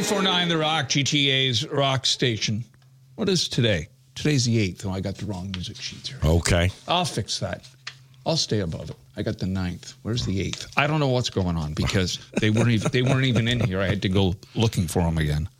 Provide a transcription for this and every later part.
94.9 The Rock, GTA's rock station. What is today? Today's the 8th. Oh, I got the wrong music sheets here. Okay. I'll fix that. I'll stay above it. I got the 9th. Where's the 8th? I don't know what's going on because they weren't even in here. I had to go looking for them again.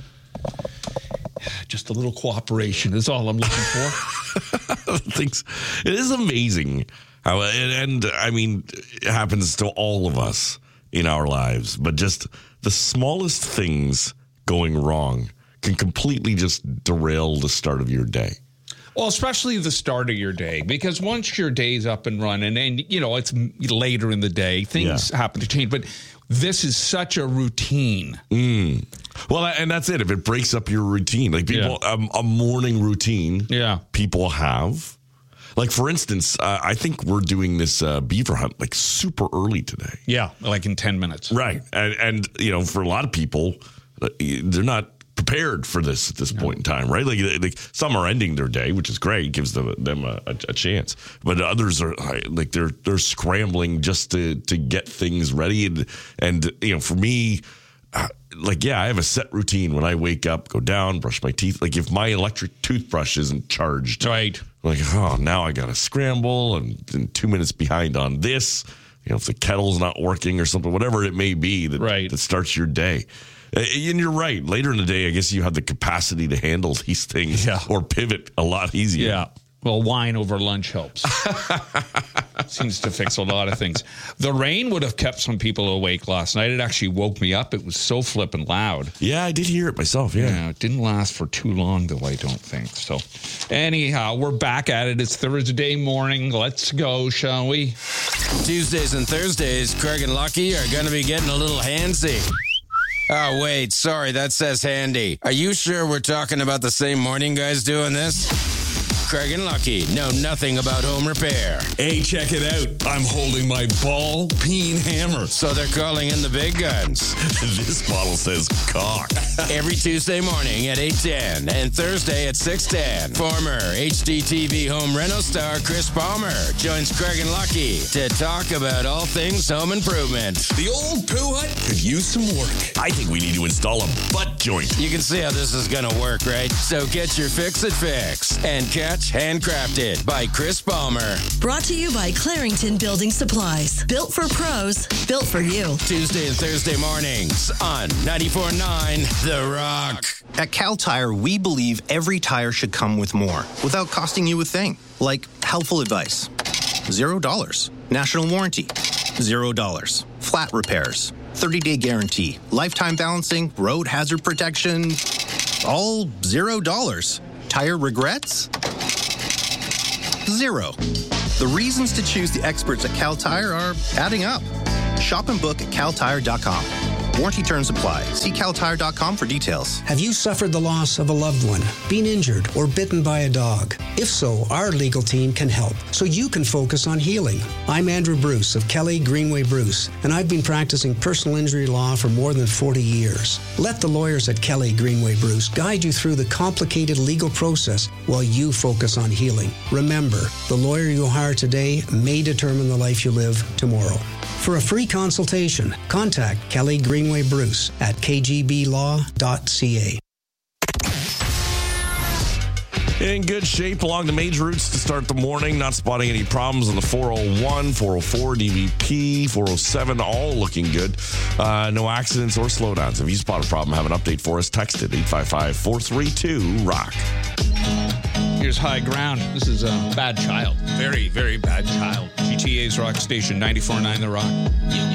Just a little cooperation is all I'm looking for. It is amazing how, and I mean, it happens to all of us in our lives, but just the smallest things going wrong can completely just derail the start of your day. Well, especially the start of your day, because once your day's up and running and, you know, it's later in the day, things happen to change. But this is such a routine. Well, and that's it. If it breaks up your routine, like people, a morning routine people have. Like, for instance, I think we're doing this beaver hunt like super early today. Yeah, like in 10 minutes. Right. And you know, for a lot of people, they're not prepared for this at this point in time, right? Like some are ending their day, which is great, gives them a chance. But others are like they're scrambling just to get things ready. And you know, for me, I have a set routine when I wake up, go down, brush my teeth. Like if my electric toothbrush isn't charged, right? Like, oh, now I got to scramble and 2 minutes behind on this. You know, if the kettle's not working or something, whatever it may be that starts your day. And you're right. Later in the day, I guess you have the capacity to handle these things or pivot a lot easier. Yeah. Well, wine over lunch helps. Seems to fix a lot of things. The rain would have kept some people awake last night. It actually woke me up. It was so flippin' loud. Yeah, I did hear it myself, Yeah, it didn't last for too long, though, I don't think. So, anyhow, we're back at it. It's Thursday morning. Let's go, shall we? Tuesdays and Thursdays, Craig and Lucky are going to be getting a little handsy. Oh, wait, sorry, that says handy. Are you sure we're talking about the same morning guys doing this? Craig and Lucky know nothing about home repair. Hey, check it out. I'm holding my ball-peen hammer. So they're calling in the big guns. This bottle says cock. Every Tuesday morning at 8:10 and Thursday at 6:10. Former HDTV home reno star Chris Palmer joins Craig and Lucky to talk about all things home improvement. The old poo hut could use some work. I think we need to install a butt joint. You can see how this is going to work, right? So get your fix-it fix and catch Handcrafted by Chris Palmer. Brought to you by Clarington Building Supplies. Built for pros, built for you. Tuesday and Thursday mornings on 94.9 The Rock. At Cal Tire, we believe every tire should come with more without costing you a thing. Like helpful advice. $0. National warranty. $0. Flat repairs. 30-day guarantee. Lifetime balancing. Road hazard protection. All $0. Tire regrets? 0. The reasons to choose the experts at Cal Tire are adding up. Shop and book at caltire.com. Warranty terms apply. See caltire.com for details. Have you suffered the loss of a loved one, been injured, or bitten by a dog? If so, our legal team can help so you can focus on healing. I'm Andrew Bruce of Kelly Greenway Bruce, and I've been practicing personal injury law for more than 40 years. Let the lawyers at Kelly Greenway Bruce guide you through the complicated legal process while you focus on healing. Remember, the lawyer you hire today may determine the life you live tomorrow. For a free consultation, contact Kelly Greenway Bruce at kgblaw.ca. In good shape along the major routes to start the morning. Not spotting any problems on the 401, 404, DVP, 407, all looking good. No accidents or slowdowns. If you spot a problem, have an update for us, text it 855-432-ROCK. Here's High Ground. This is a bad child. Very, very bad child. GTA's rock station, 94.9 The Rock.